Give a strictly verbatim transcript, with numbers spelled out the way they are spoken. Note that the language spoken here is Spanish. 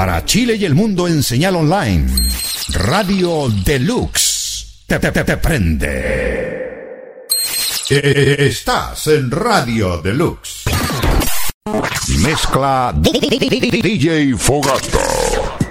Para Chile y el mundo en señal online. Radio Deluxe. Te, te, te, te prende. Estás en Radio Deluxe. Mezcla D J Fogato.